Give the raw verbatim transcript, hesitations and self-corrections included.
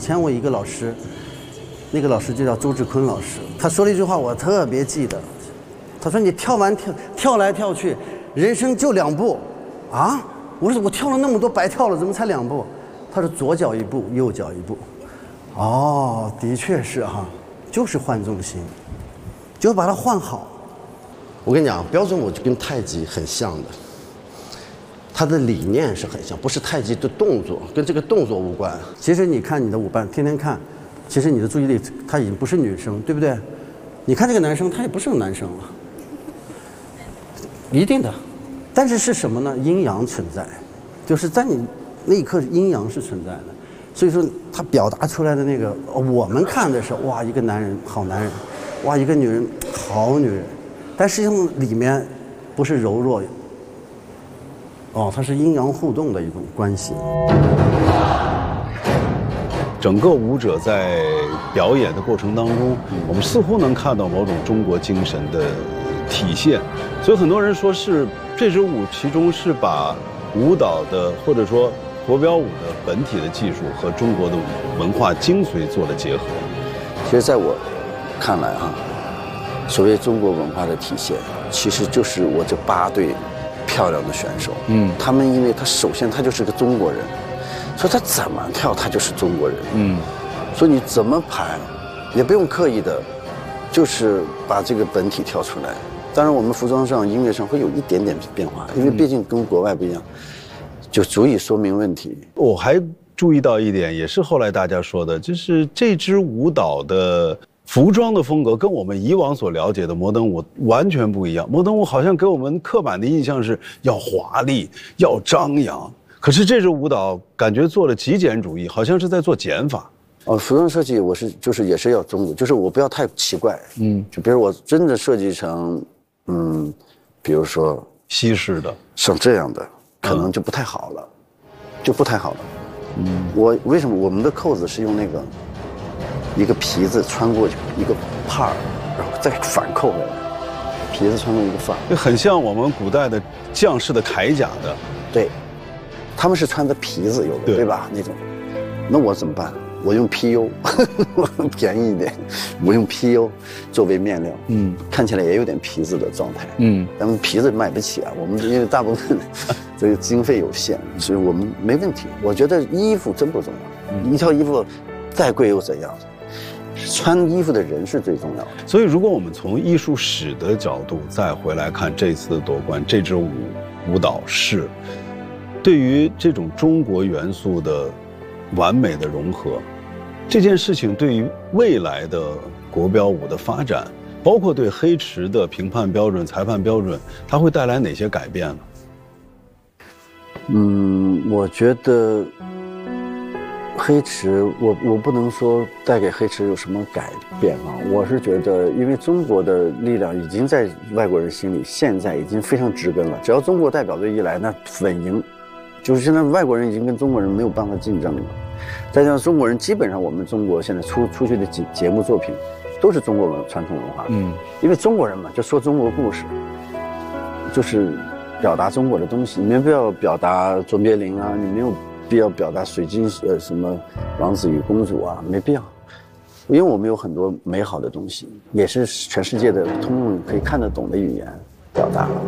前我一个老师，那个老师就叫周志坤老师，他说了一句话我特别记得，他说你跳完跳跳来跳去，人生就两步，啊？我说我跳了那么多白跳了，怎么才两步？他说左脚一步，右脚一步。哦，的确是哈，就是换重心，就把它换好。我跟你讲，标准舞就跟太极很像的，它的理念是很像，不是太极的动作，跟这个动作无关。其实你看你的舞伴，天天看，其实你的注意力他已经不是女生，对不对？你看这个男生，他也不是个男生了，一定的。但是是什么呢？阴阳存在，就是在你那一刻阴阳是存在的。所以说他表达出来的那个，我们看的是哇，一个男人好男人，哇，一个女人好女人，但实际上里面不是柔弱，哦，它是阴阳互动的一种关系。 整个舞者在表演的过程当中，我们似乎能看到某种中国精神的体现，所以很多人说是这支舞其中是把舞蹈的或者说国标舞的本体的技术和中国的文化精髓做了结合。 其实在我看来啊，所谓中国文化的体现，其实就是我这八对漂亮的选手，嗯，他们因为他首先他就是个中国人，所以他怎么跳他就是中国人，嗯，所以你怎么排，也不用刻意的，就是把这个本体跳出来。当然我们服装上、音乐上会有一点点变化，因为毕竟跟国外不一样。就足以说明问题。 我还注意到一点，也是后来大家说的，就是这支舞蹈的服装的风格跟我们以往所了解的摩登舞完全不一样。摩登舞好像给我们刻板的印象是要华丽、要张扬，可是这支舞蹈感觉做了极简主义，好像是在做减法。 哦，服装设计我是就是也是要中国，就是我不要太奇怪，嗯，就比如我真的设计成，嗯，比如说西式的， 像这样的。可能就不太好了，就不太好了。嗯，我为什么我们的扣子是用那个一个皮子穿过去一个帕儿，然后再反扣回来，皮子穿过一个范儿， 很像我们古代的将士的铠甲的。 对，他们是穿的皮子有的，对, 对吧？那种，那我怎么办？我用 P U， 便宜一点，我用 P U 作为面料，嗯，看起来也有点皮子的状态，嗯，咱们皮子买不起啊，我们因为大部分这个经费有限，所以我们没问题。我觉得衣服真不重要，嗯、一套衣服再贵又怎样？穿衣服的人是最重要的。 所以，如果我们从艺术史的角度再回来看这次的夺冠，这支舞舞蹈是对于这种中国元素的完美的融合。这件事情对于未来的国标舞的发展，包括对黑池的评判标准、裁判标准，它会带来哪些改变呢？ 嗯，我觉得黑池，我我不能说带给黑池有什么改变啊。我是觉得，因为中国的力量已经在外国人心里现在已经非常植根了。只要中国代表队一来，那稳赢。就是现在外国人已经跟中国人没有办法竞争了。再加上中国人基本上我们中国现在出出去的节节目作品都是中国文传统文化，嗯，因为中国人嘛，就说中国故事，就是表达中国的东西。你没必要表达卓别林啊，你没有必要表达水晶呃什么王子与公主啊，没必要。因为我们有很多美好的东西，也是全世界的通用可以看得懂的语言表达。